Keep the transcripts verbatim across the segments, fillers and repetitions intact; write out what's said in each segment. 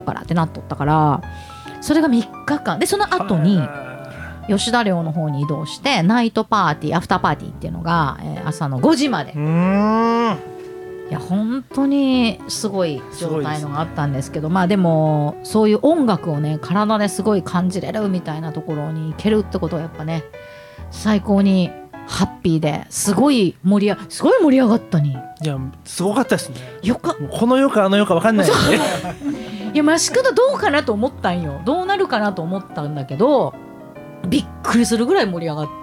からってなっとったから、それがみっかかんで、その後に吉田寮の方に移動してナイトパーティーアフターパーティーっていうのが、えー、朝のごじまで。うーん、いや本当にすごい状態のがあったんですけど、まあでもそういう音楽をね体ですごい感じれるみたいなところに行けるってことはやっぱね最高にハッピーですごい盛り上すごい盛り上がったに。 いやすごかったですね。 よかこの世かあの世か分かんないよねいやマシクドどうかなと思ったんよ。どうなるかなと思ったんだけどびっくりするぐらい盛り上がって、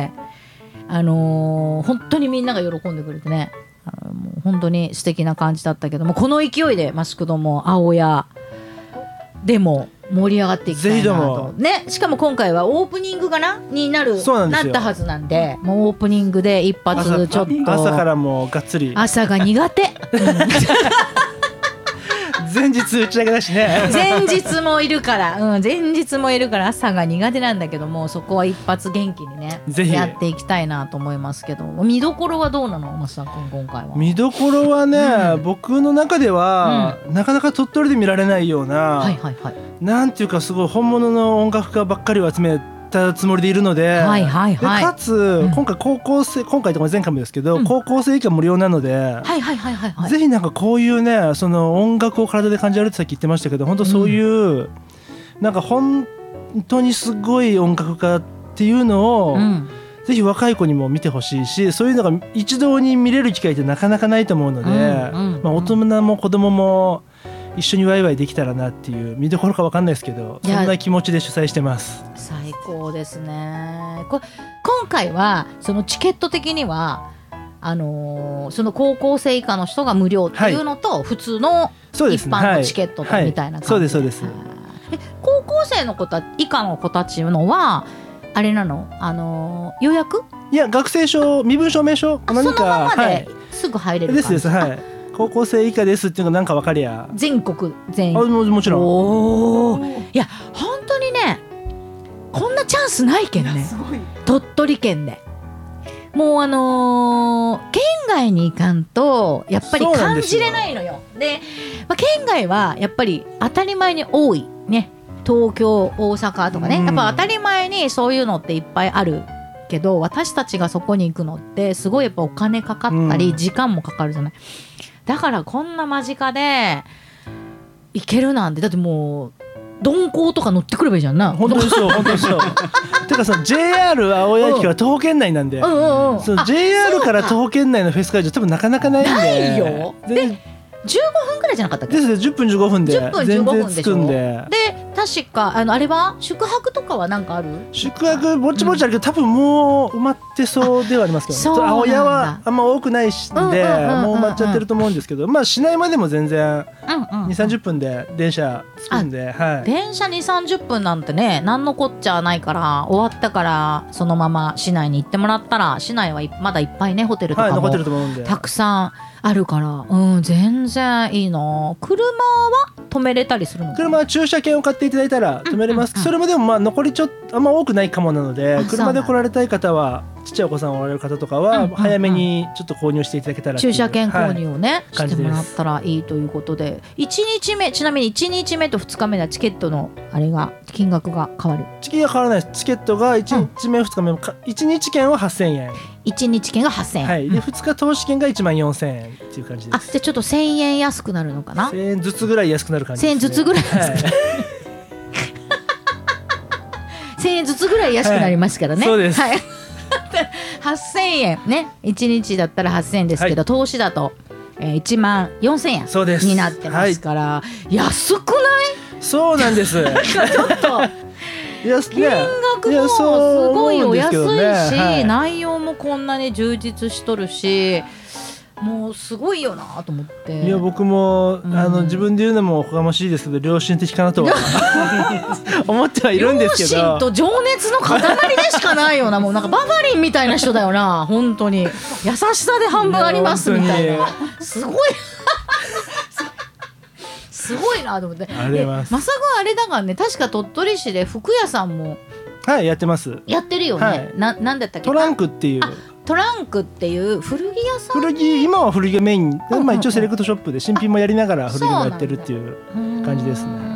あのー、本当にみんなが喜んでくれてね、あのもう本当に素敵な感じだったけども、この勢いでマシクドも青屋でも盛り上がっていきたいなと、ね、しかも今回はオープニングかなになるなったはずなんで、もうオープニングで一発ちょっと朝, 朝からもうがっつり朝が苦手前日打ち上げだしね前日もいるから、うん、前日もいるから朝が苦手なんだけども、そこは一発元気にねぜひやっていきたいなと思いますけど、見どころはどうなの増田君今回は。 見どころはね、うん、僕の中では、うん、なかなか鳥取で見られないような、はいはいはい、なんていうかすごい本物の音楽家ばっかりを集めたつもりでいるので、はいはいはい、でかつ、うん、今回高校生今回とか前回もですけど、うん、高校生以下無料なので、はいはいはいはいはい、ぜひなんかこういうねその音楽を体で感じられるってさっき言ってましたけど、本当そういう、うん、なんか本当にすごい音楽家っていうのを、うん、ぜひ若い子にも見てほしいし、そういうのが一堂に見れる機会ってなかなかないと思うので、うんうんうん、まあ、大人も子供も一緒にワイワイできたらなっていう、見どころか分かんないですけど、そんな気持ちで主催してます。 最高ですね。こ今回はそのチケット的にはあのー、その高校生以下の人が無料っていうのと、はい、普通の一般のチケットとみたいな感じで、 そうですそうです。 え高校生の子た以下の子たちのはあれなの、あのー、予約？ いや学生証身分証明書何かそのままですぐ入れる感じですです、はい、高校生以下ですっていうのがなんか分かりゃ全国全員。 あ も, もちろん。 おいや本当にねこんなチャンスないけんね、鳥取県でもうあのー、県外に行かんとやっぱり感じれないのよ。で、まあ、県外はやっぱり当たり前に多いね、東京大阪とかね、やっぱ当たり前にそういうのっていっぱいあるけど、私たちがそこに行くのってすごいやっぱお金かかったり時間もかかるじゃない。だからこんな間近で行けるなんて、だってもう鈍行とか乗ってくればいいじゃんな。 本当にそう本当にそうてかさ ジェイアール 青谷駅から徒歩圏内なんで、うんうんうん、その ジェイアール から徒歩圏内のフェス会場多分なかなかないんで。 ないよ。でじゅうごふんくらいじゃなかったっけ。 ですね、じゅっぷんじゅうごふんでじゅっぷんじゅうごふんでしょ。 全然着くんで。 で確かあのあれは宿泊とかはなんかある？ 宿泊ぼちぼちあるけど、うん、多分もう埋まってそうではありますけど、ね、青谷はあんま多くないしで、うんうんうんうん、もう埋まっちゃってると思うんですけど、まあ市内までも全然にじゅうさんじゅっぷんで電車着くんで、はい、 電車にじゅうさんじゅっぷんなんてね何のこっちゃないから、終わったからそのまま市内に行ってもらったら、市内はまだいっぱいねホテルとかもたくさんあるから、うん、全然いいの。車は止めれたりするの？ 車は駐車券を買っていただいたら止めれます、うんうんうん、それもでもまあ残りちょっとあんま多くないかもなので、車で来られたい方は、ちっちゃいお子さんおられる方とかは早めにちょっと購入していただけたら、 駐車券購入をね、はい、 してもらったらいいということで、いちにちめちなみにいちにちめとふつかめではチケットのあれが金額が変わる？ チケットは変わらないです。チケットがいちにちめ、うん、ふつかめもいちにち券ははっせんえん、 いちにち券がはっせんえん、 はい、でふつか投資券がいちまんよんせんえんっていう感じです。 あ、じゃあちょっとせんえん安くなるのかな。 せんえんずつぐらい安くなる感じです、ね、 せんえんずつぐらい安くなる、はいせんえんずつぐらい安くなりますからね、 はい、そうです、 はいはっせんえんね、いちにちだったらはっせんえんですけど、はい、投資だと、えー、いちまんよんせんえんになってますから、はい、安くない？ そうなんですちょっと金額もすごいお安いし、はい、内容もこんなに充実しとるし、もうすごいよなと思って。 いや僕も、うん、あの自分で言うのもおこがましいですけど、良心的かなとは思ってはいるんですけど、 良心と情熱の塊でしかないよなもうなんかバファリンみたいな人だよな本当に。優しさで半分ありますみたいな、すごいすごいなと思って。 あれはまさがあれだからね、確か鳥取市で服屋さんもはいやってます。 やってるよね、はい、な, なんだったっけ、 トランクっていうトランクっていう古着屋さん、 古着今は古着がメイン、うんうんうん、まあ、一応セレクトショップで新品もやりながら古着もやってるっていう感じですね。